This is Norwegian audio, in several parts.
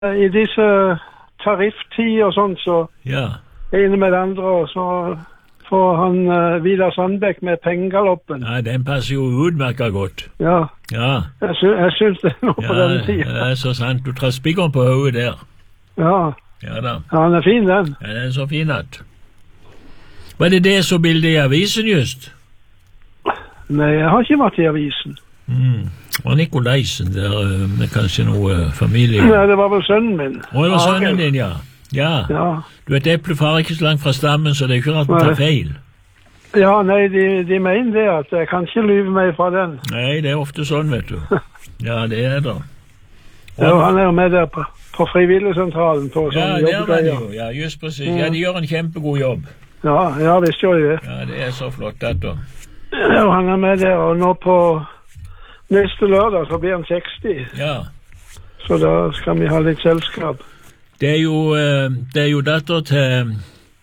I disse tarifftider og sånt, så ene med det andre, og så får han Vidar Sandbæk med Pengegaloppen. Ja, den passer jo udmærket godt. Ja. Jeg synes det er noe på den tiden. Ja, det er så sant. Du træder spikeren på hovedet der. Ja. Ja da. Ja, han er fin, den. Ja, den er så fin at. Var det så bildet i avisen just? Nei, jeg har ikke vært i avisen. Og Nikolaisen der, med kanskje noe familie? Nei, det var vel sønnen min. Å, det var sønnen din, ja. Ja. Du vet, eple farer ikke så langt fra stammen, så det er ikke rart å ta feil. Ja, nei, de mener det, at jeg kan ikke lyve meg fra den. Nei, det er ofte sånn, vet du. Ja, det er det. Ja, han er jo med der på frivilligsentralen på sånn jobb. Ja, det var det jo. Ja, just precis. Ja, de gjør en kjempegod jobb. Ja, visst gjør de det. Ja, det er så flott, dette. Ja, han er med der, og nå på neste lørdag så blir han 60. Ja. Så da skal vi ha litt selskap. Det er jo datter til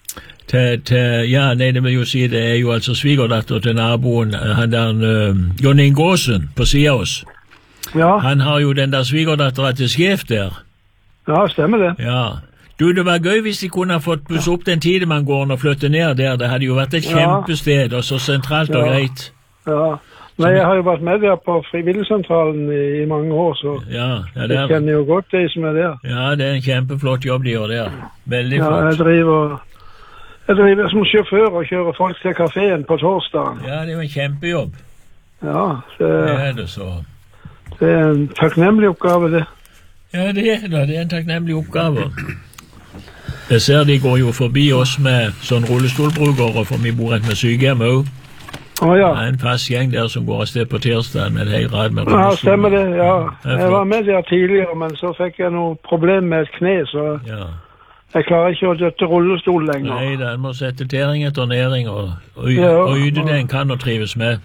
ja, nei, det vil jo si, det er jo altså svigerdatter til naboen, han der Jon Ingåsen på siden av oss. Ja. Han har jo den der svigerdatteren til sjef der. Ja, stemmer det. Ja. Du, det var gøy hvis de kunne ha fått buss opp den Tidemanngården og flytte ned der. Det hadde jo vært et kjempested, og så sentralt og greit. Ja. Nei, jeg har jo vært med der på frivilligsentralen i mange år, så jeg kjenner jo godt de som er der. Ja, det er en kjempeflott jobb de gjør der. Veldig flott. Ja, jeg driver som sjåfør og kjører folk til kaféen på torsdagen. Ja, det er jo en kjempejobb. Ja, det er det så. Det er en takknemlig oppgave, det. Ja, det er det. Det er en takknemlig oppgave. Jeg ser de går jo forbi oss med sånn rullestolbrukere, for vi bor rett med sykehjem også. Det er en fast gjeng der som går et sted på tirsdag med et helt rad med rullestol. Ja, stemmer det, ja. Jeg var med der tidligere, men så fikk jeg noe problem med et kne, så jeg klarer ikke å døtte rullestol lenger. Nei, da må sette tering etter næring og yte det en kan og trives med.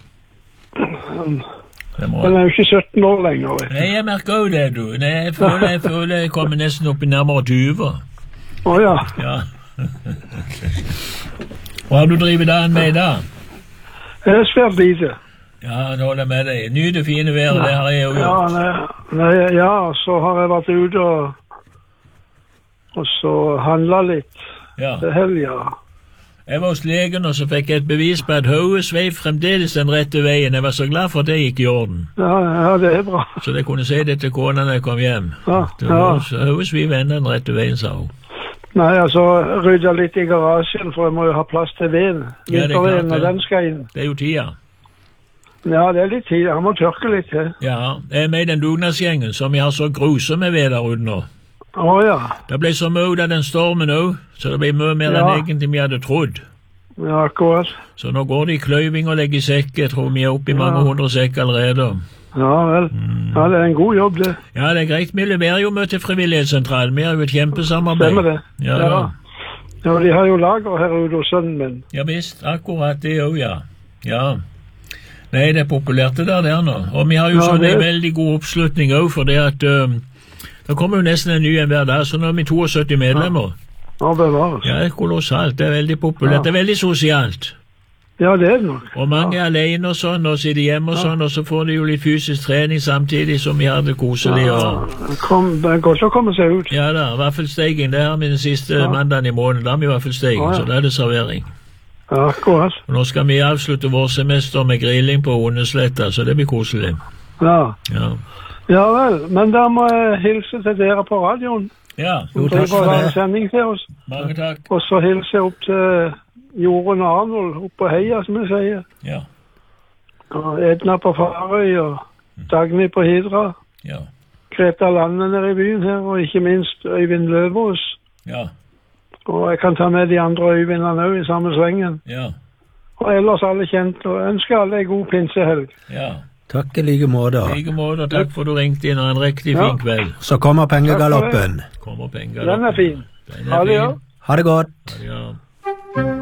Den er jo ikke 17 år lenger. Nei, jeg merker jo det, du. Nei, jeg føler jeg kommer nesten opp i nærmere 20. Ja. Hva har du drivet dagen med da? Det er svært lite. Ja, det holder med deg. Nyte fine været, det har jeg jo gjort. Ja, så har jeg vært ute og så handlet litt til helga. Jeg var hos legen, og så fikk jeg et bevis på at hodet sveif fremdeles den rette veien. Jeg var så glad for at det gikk i orden. Ja, det er bra. Så jeg kunne si det til kona når jeg kom hjem. Hodet sveiv enda den rette veien, sa hun. Nei, altså, rydde litt i garasjen, for jeg må jo ha plass til veden. Vinterveden, og den skal inn. Det er jo tida. Ja, det er litt tid. Han må tørke litt til. Ja, jeg er med i den dugnadsgjengen, som jeg har så grusomme ved der ute nå. Det ble så mye av den stormen også, så det ble mye mer enn egentlig vi hadde trodd. Ja, akkurat. Så nå går de i kløyving og legger i sekk. Jeg tror vi er oppe i mange 100 sekk allerede. Ja vel. Ja, det er en god jobb, det. Ja, det er greit. Vi leverer jo mye til frivillighetssentralen. Vi har jo et kjempesamarbeid. Stemmer det. Ja, de har jo lager her ute hos sønnen min. Ja visst, akkurat det jo, ja. Nei, det er populært det der nå. Og vi har jo sånn en veldig god oppslutning også, for det at det kommer jo nesten en ny en hver dag, så nå er vi 72 medlemmer. Ja, det var det. Ja, det er kolossalt. Det er veldig populært. Det er veldig sosialt. Ja, det er det nok. Og mange er alene og sånn, og sitter hjemme og sånn, og så får de jo litt fysisk trening samtidig som vi har det koselig. Det er godt å komme seg ut. Ja da, vaffelsteking, det har vi den siste mandagen i måneden, da har vi vaffelsteking, så da er det servering. Ja, akkurat. Og nå skal vi avslutte vår semester med grilling på Hundesletta, så det blir koselig. Ja vel, men da må jeg hilse til dere på radioen. Ja, jo takk for det. Sending til oss. Mange takk. Og så hilse opp til Jorunn og Arnold oppe på Heia, som jeg sier. Ja. Og Edna på Farøy, og Dagny på Hidra. Ja. Greta Lande nede i byen her, og ikke minst Øyvind Løvås. Ja. Og jeg kan ta med de andre Øyvindene også i samme slengen. Ja. Og ellers alle kjent, og ønsker alle en god pinsehelg. Ja. Takk i like måte. I like måte, og takk for du ringte inn en riktig fin kveld. Så kommer Pengegaloppen. Den er fin. Ha det, ja. Ha det godt. Ha det, ja.